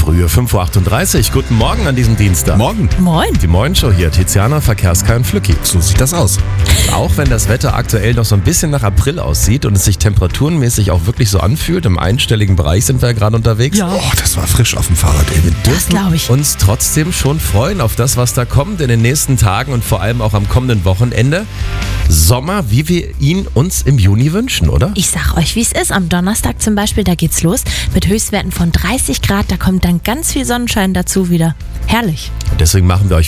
Frühe 5.38 Uhr. Guten Morgen an diesem Dienstag. Morgen. Moin. Die Morgenshow hier, Tiziana, Verkehrskar und Flücki. So sieht das aus. Auch wenn das Wetter aktuell noch so ein bisschen nach April aussieht und es sich temperaturenmäßig auch wirklich so anfühlt, im einstelligen Bereich sind wir ja gerade unterwegs. Ja. Oh, das war frisch auf dem Fahrrad, ey. Das glaube ich. Uns trotzdem schon freuen auf das, was da kommt in den nächsten Tagen und vor allem auch am kommenden Wochenende. Sommer, wie wir ihn uns im Juni wünschen, oder? Ich sag euch, wie es ist. Am Donnerstag zum Beispiel, da geht's los mit Höchstwerten von 30 Grad. Da kommt dann ganz viel Sonnenschein dazu wieder. Herrlich. Und deswegen machen wir euch